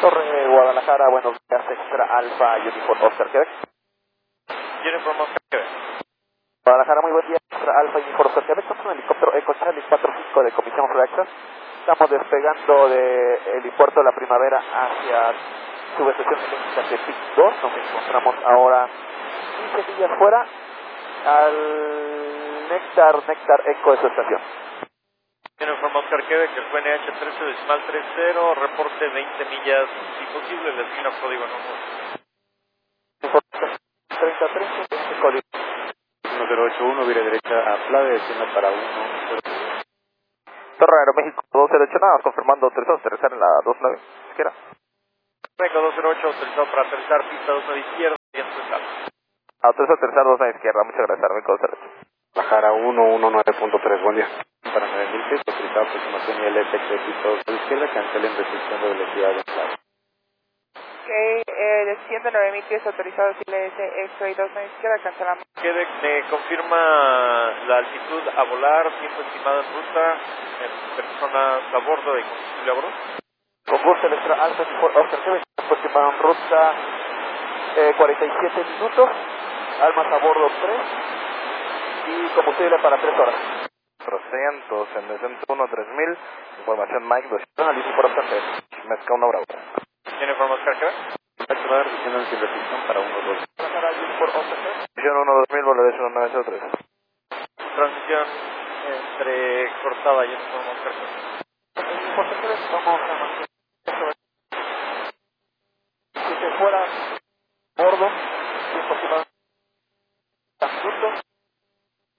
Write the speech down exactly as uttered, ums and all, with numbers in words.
Torre Guadalajara, buenos días, Extra Alfa, Uniform Oscar Quebec. Uniform Oscar Quebec. Guadalajara, muy buen día, Extra Alfa, Uniform Oscar Quebec. Somos un helicóptero Eco Charlie cuatro cinco de Comisión Reacta. Estamos despegando del helipuerto de la Primavera hacia subestación eléctrica de P I C dos. Nos encontramos ahora quince millas fuera al Néctar, Néctar Eco de su estación. Uniform Oscar Quebec, el Q N H trece decimal treinta, reporte veinte millas, si posible, destino código número. treinta treinta, código uno cero ocho uno, vire derecha a Playa, destino para uno. Torre Aeroméxico dos cero ocho, nada, confirmando autorizado aterrizar en la dos nueve izquierda. México dos cero ocho, autorizado para aterrizar, pista dos nueve izquierda, viento total. Autorizado aterrizar dos nueve izquierda, muchas gracias, México dos cero ocho. Bajara uno uno nueve punto tres, buen día. Para nueve mil pies, autorizado aproximación I L S X pista dos a la izquierda, cancelen restricción de velocidad de Playa. Ok, eh, de ciento nueve mil pies autorizados I L S X-Ray dos nueve izquierda, cancelamos. Quebec me confirma la altitud a volar, tiempo estimado en ruta, eh, personas a bordo y combustible a bordo. Con gusto, Extra Alfa, Uniform Oscar Quebec, aproximado en ruta eh, cuarenta y siete minutos, almas a bordo tres y combustible para tres horas. trescientos, en descenso uno, tres mil, información Mike, dos. Analisis por Oscar Quebec. Mezca una bravo. Uniform Oscar Quebec. Activar restricción sin restricción para uno dos. Por Oscar Quebec. Visión uno dos mil, volver uno nueve cero tres. Transmisión entre cortada y Uniform Oscar Quebec. Oscar Quebec, vamos a